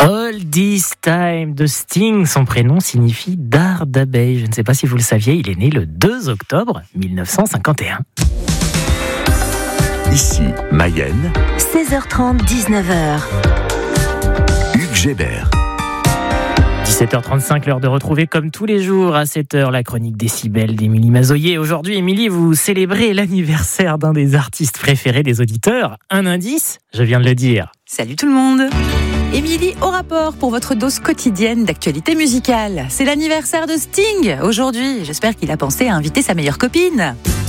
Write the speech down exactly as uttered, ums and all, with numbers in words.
All This Time de Sting, son prénom signifie dard d'abeille. Je ne sais pas si vous le saviez, il est né le deux octobre mille neuf cent cinquante et un. Ici, Mayenne. seize heures trente, dix-neuf heures. Hugues Gébert. dix-sept heures trente-cinq, l'heure de retrouver comme tous les jours à cette heure la chronique Décibel d'Émilie Mazoyer. Aujourd'hui, Émilie, vous célébrez l'anniversaire d'un des artistes préférés des auditeurs. Un indice, je viens de le dire. Salut tout le monde. Émilie au rapport pour votre dose quotidienne d'actualité musicale. C'est l'anniversaire de Sting aujourd'hui. J'espère qu'il a pensé à inviter sa meilleure copine.